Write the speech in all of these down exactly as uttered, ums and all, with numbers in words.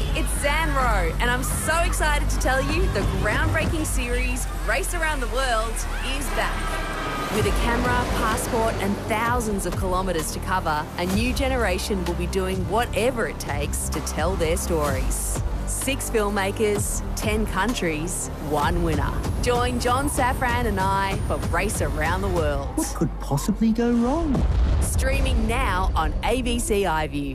It's Zanro, and I'm so excited to tell you the groundbreaking series Race Around the World is back. With a camera, passport and thousands of kilometres to cover, a new generation will be doing whatever it takes to tell their stories. Six filmmakers, ten countries, one winner. Join John Safran and I for Race Around the World. What could possibly go wrong? Streaming now on A B C iView.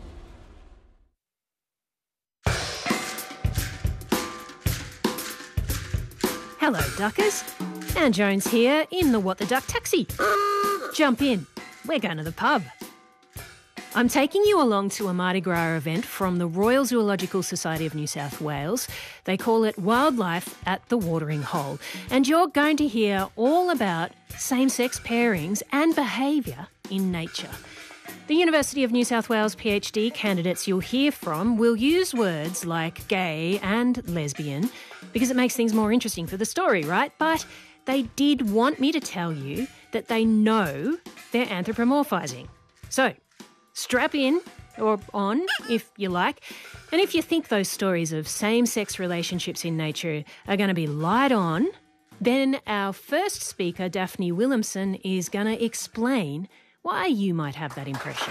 Hello, Duckers. Anne Jones here in the What the Duck taxi. Jump in. We're going to the pub. I'm taking you along to a Mardi Gras event from the Royal Zoological Society of New South Wales. They call it Wildlife at the Watering Hole. And you're going to hear all about same-sex pairings and behaviour in nature. The University of New South Wales PhD candidates you'll hear from will use words like gay and lesbian because it makes things more interesting for the story, right? But they did want me to tell you that they know they're anthropomorphising. So, strap in, or on, if you like. And if you think those stories of same-sex relationships in nature are going to be light on, then our first speaker, Daphne Williamson, is going to explain why you might have that impression.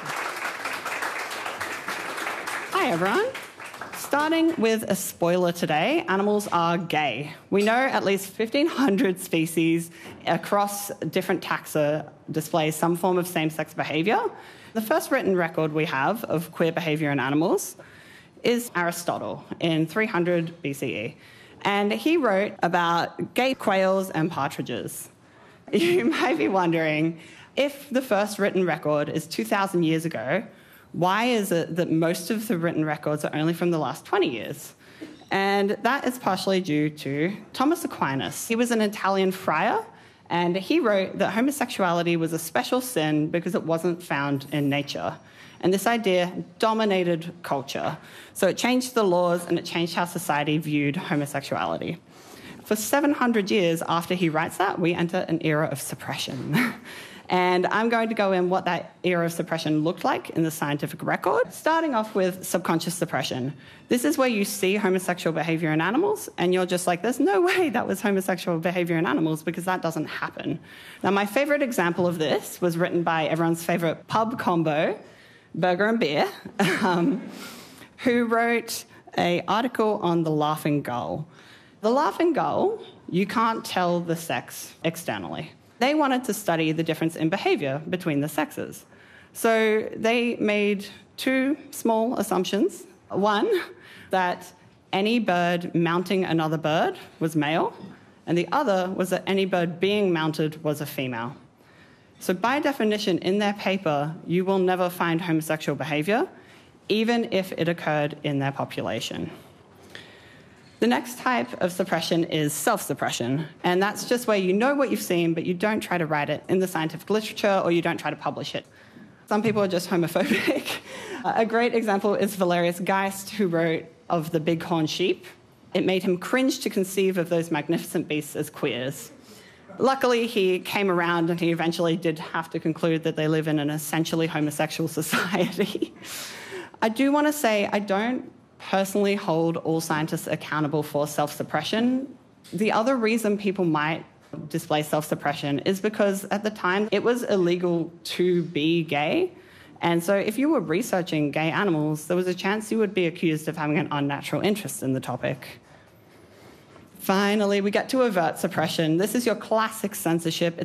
Hi, everyone. Starting with a spoiler today, animals are gay. We know at least fifteen hundred species across different taxa display some form of same-sex behaviour. The first written record we have of queer behaviour in animals is Aristotle in three hundred B C E. And he wrote about gay quails and partridges. You might be wondering, if the first written record is two thousand years ago, why is it that most of the written records are only from the last twenty years? And that is partially due to Thomas Aquinas. He was an Italian friar, and he wrote that homosexuality was a special sin because it wasn't found in nature. And this idea dominated culture. So it changed the laws and it changed how society viewed homosexuality. For seven hundred years after he writes that, we enter an era of suppression. And I'm going to go in what that era of suppression looked like in the scientific record, starting off with subconscious suppression. This is where you see homosexual behaviour in animals, and you're just like, there's no way that was homosexual behaviour in animals because that doesn't happen. Now, my favourite example of this was written by everyone's favourite pub combo, Burger and Beer, um, who wrote an article on the laughing gull. The laughing gull, you can't tell the sex externally. They wanted to study the difference in behaviour between the sexes. So they made two small assumptions. One, that any bird mounting another bird was male, and the other was that any bird being mounted was a female. So by definition, in their paper, you will never find homosexual behaviour, even if it occurred in their population. The next type of suppression is self-suppression, and that's just where you know what you've seen, but you don't try to write it in the scientific literature or you don't try to publish it. Some people are just homophobic. A great example is Valerius Geist, who wrote of the bighorn sheep. It made him cringe to conceive of those magnificent beasts as queers. Luckily, he came around and he eventually did have to conclude that they live in an essentially homosexual society. I do want to say I don't personally hold all scientists accountable for self-suppression. The other reason people might display self-suppression is because at the time it was illegal to be gay. And so if you were researching gay animals, there was a chance you would be accused of having an unnatural interest in the topic. Finally, we get to overt suppression. This is your classic censorship.